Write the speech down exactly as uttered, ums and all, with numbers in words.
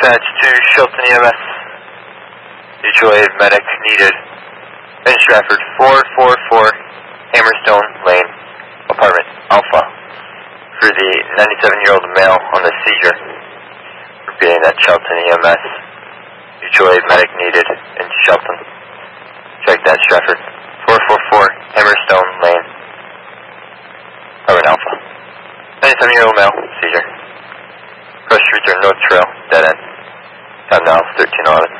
Dispatch to Shelton E M S. Mutual aid medic needed. In Stratford, four four four Hammerstone Lane, apartment Alpha. For the ninety-seven-year-old male on the seizure. Repeating that, Shelton E M S. Mutual aid medic needed in Shelton. Check that, Stratford. four four four Hammerstone Lane, apartment Alpha. ninety-seven-year-old male, seizure. Cross Street or North Trail, dead end. Time now, thirteen eleven.